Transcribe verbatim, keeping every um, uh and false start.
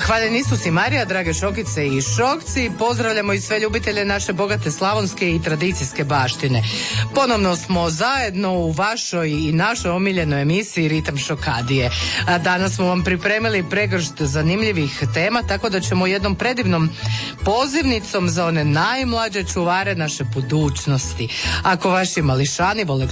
Hvaljeni Isus i Marija, drage šokice i šokci, pozdravljamo i sve ljubitelje naše bogate slavonske i tradicijske baštine. Ponovno smo zajedno u vašoj i našoj omiljenoj emisiji Ritam šokadije. A danas smo vam pripremili pregršt zanimljivih tema, tako da ćemo jednom predivnom pozivnicom za one najmlađe čuvare naše budućnosti. Ako vaši mališani vole